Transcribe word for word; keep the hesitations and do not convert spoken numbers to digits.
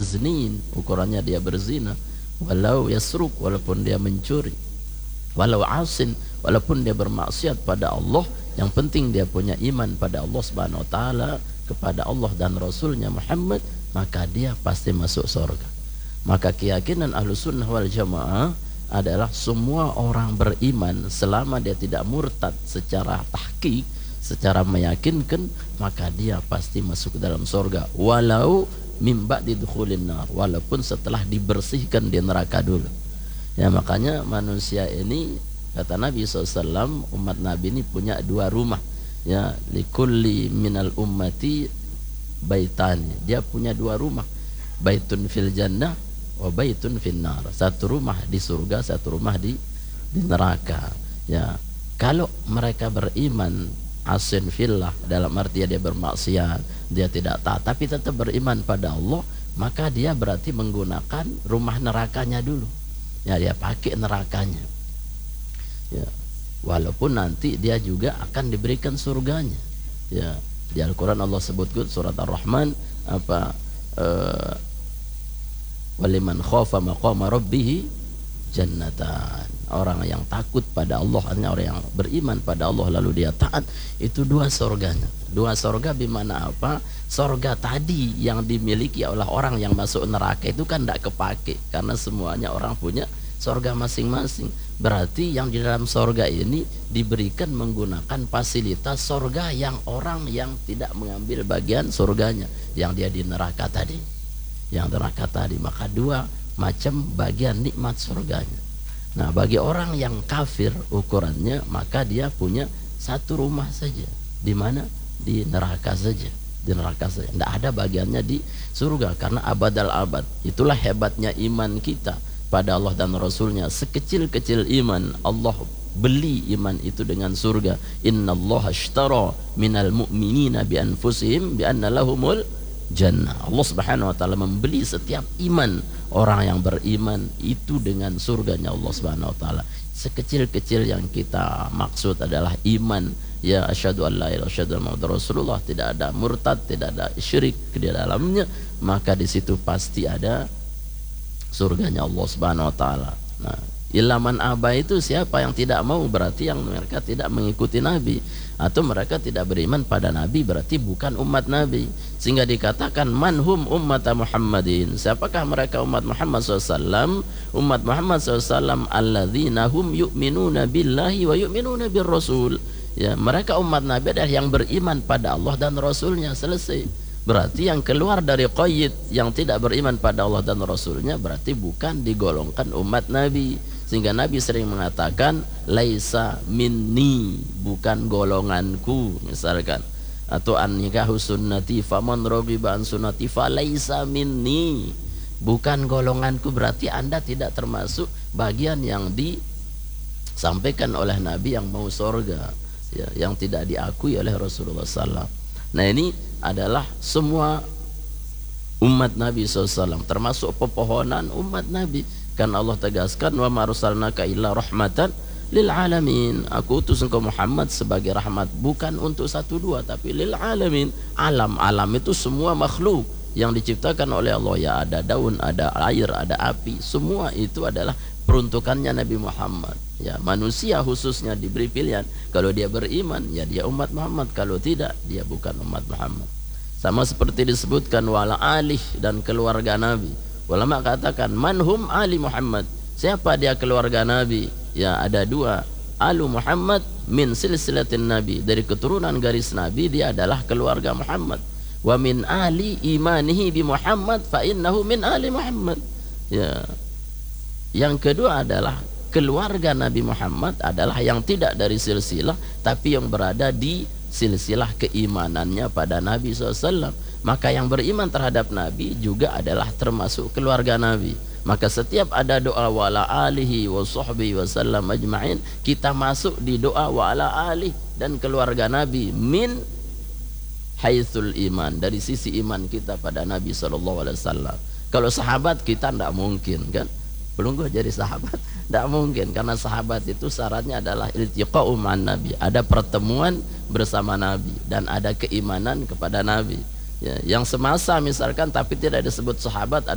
yaznin, ukurannya dia berzina, walau yasruk, walaupun dia mencuri, walau asin, walaupun dia bermaksiat pada Allah, yang penting dia punya iman pada Allah Subhanahu wa taala, kepada Allah dan Rasulnya Muhammad, maka dia pasti masuk surga. Maka keyakinan Ahlussunnah wal Jamaah adalah semua orang beriman selama dia tidak murtad secara tahqiq, secara meyakinkan, maka dia pasti masuk ke dalam surga, walau mim ba'di dukhulin nar, walaupun setelah dibersihkan di neraka dulu. Ya, makanya manusia ini, kata Nabi shallallahu alaihi wasallam, umat Nabi ini punya dua rumah. Ya, likulli minal ummati baitani, dia punya dua rumah, baitun fil jannah wa baitun fin nar, satu rumah di surga, satu rumah di di neraka. Ya, kalau mereka beriman asin fillah, dalam arti dia bermaksiat, dia tidak taat, tapi tetap beriman pada Allah, maka dia berarti menggunakan rumah nerakanya dulu. Ya, dia pakai nerakanya. Ya, walaupun nanti dia juga akan diberikan surganya. Ya, di Al-Quran Allah sebutkan surat Ar-Rahman apa uh, waliman khafa maqama rabbih jannatan, orang yang takut pada Allah, artinya orang yang beriman pada Allah lalu dia taat, itu dua surganya. Dua surga bimana apa? Surga tadi yang dimiliki oleh orang yang masuk neraka itu kan tidak kepake, karena semuanya orang punya surga masing-masing. Berarti yang di dalam surga ini diberikan menggunakan fasilitas surga yang orang yang tidak mengambil bagian surganya, yang dia di neraka tadi, yang neraka tadi. Maka dua macam bagian nikmat surganya. Nah, bagi orang yang kafir ukurannya, maka dia punya satu rumah saja. Di mana? Di neraka saja. Di neraka saja. Tidak ada bagiannya di surga, karena abadal abad. Itulah hebatnya iman kita pada Allah dan Rasulnya. Sekecil-kecil iman, Allah beli iman itu dengan surga. Innallaha ashtara minal mu'minina bi anfusihim bi anna lahumul jannah. Allah Subhanahu wa taala membeli setiap iman orang yang beriman itu dengan surganya Allah Subhanahu wa taala. Sekecil-kecil yang kita maksud adalah iman, ya asyhadu an la ilaha illallah, asyhadu anna muhammadar rasulullah, tidak ada murtad, tidak ada syirik di dalamnya, maka di situ pasti ada surganya Allah Subhanahu wa taala. Nah, ilaman aba itu siapa yang tidak mau, berarti yang mereka tidak mengikuti Nabi, atau mereka tidak beriman pada Nabi, berarti bukan umat Nabi. Sehingga dikatakan manhum ummata Muhammadin, siapakah mereka umat Muhammad shallallahu alaihi wasallam? Umat Muhammad shallallahu alaihi wasallam alladzina hum yu'minuna billahi wa yu'minuna bir rasul. Ya, mereka umat Nabi adalah yang beriman pada Allah dan Rasulnya, selesai. Berarti yang keluar dari qayyid, yang tidak beriman pada Allah dan Rasulnya, berarti bukan digolongkan umat Nabi. Sehingga Nabi sering mengatakan laisa minni, bukan golonganku misalkan, atau an nikahu sunnati faman raghiba an sunnati fa laisa minni, bukan golonganku, berarti Anda tidak termasuk bagian yang disampaikan oleh Nabi yang mau surga, ya, yang tidak diakui oleh Rasulullah sallallahu alaihi wasallam. Nah, ini adalah semua umat Nabi shallallahu alaihi wasallam, termasuk pepohonan umat Nabi. Kan Allah tegaskan, wa ma arsalnaka illa rahmatan lil alamin, aku utus engkau Muhammad sebagai rahmat, bukan untuk satu dua, tapi lil alamin. Alam, alam itu semua makhluk yang diciptakan oleh Allah, ya ada daun, ada air, ada api, semua itu adalah peruntukannya Nabi Muhammad. Ya, manusia khususnya diberi pilihan, kalau dia beriman ya dia umat Muhammad, kalau tidak dia bukan umat Muhammad. Sama seperti disebutkan wala alih, dan keluarga Nabi. Ulama katakan manhum ali Muhammad, siapa dia keluarga Nabi? Ya, ada dua. Alu Muhammad min silsilatin Nabi, dari keturunan garis Nabi dia adalah keluarga Muhammad. Wa min ali imanihi bi Muhammad fa innahu min ali Muhammad. Ya. Yang kedua adalah keluarga Nabi Muhammad adalah yang tidak dari silsilah, tapi yang berada di silsilah keimanannya pada Nabi shallallahu alaihi wasallam. Maka yang beriman terhadap Nabi juga adalah termasuk keluarga Nabi. Maka setiap ada doa wa ala alihi wa sahbihi wa sallam ajma'in, kita masuk di doa wa ala alihi dan keluarga Nabi min haitsul iman, dari sisi iman kita pada Nabi sallallahu alaihi wasallam. Kalau sahabat kita tidak mungkin, kan? Belum gue jadi sahabat, tidak mungkin, karena sahabat itu syaratnya adalah iltiqa'u ma'an Nabi, ada pertemuan bersama Nabi dan ada keimanan kepada Nabi. Ya, yang semasa misalkan tapi tidak disebut sahabat